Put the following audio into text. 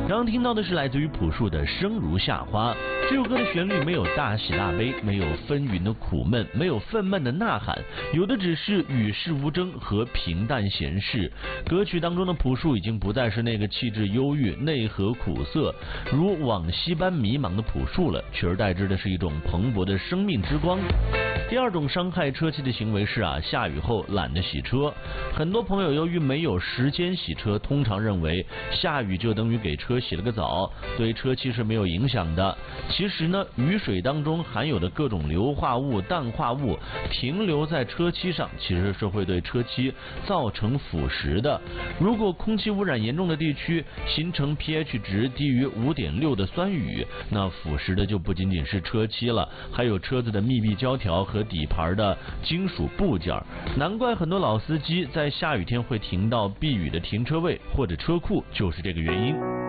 刚刚听到的是来自于朴树的《生如夏花》。这首歌的旋律没有大喜大悲，没有纷纭的苦闷，没有愤懑的呐喊，有的只是与世无争和平淡闲适。歌曲当中的朴树已经不再是那个气质忧郁、内核苦涩如往昔般迷茫的朴树了，取而代之的是一种蓬勃的生命之光。第二种伤害车漆的行为是下雨后懒得洗车。很多朋友由于没有时间洗车，通常认为下雨就等于给车洗了个澡，对车漆是没有影响的。其实呢，雨水当中含有的各种硫化物、氮化物停留在车漆上，其实是会对车漆造成腐蚀的。如果空气污染严重的地区形成 pH 值低于 5.6 的酸雨，那腐蚀的就不仅仅是车漆了，还有车子的密闭胶条和底盘的金属部件。难怪很多老司机在下雨天会停到避雨的停车位或者车库，就是这个原因。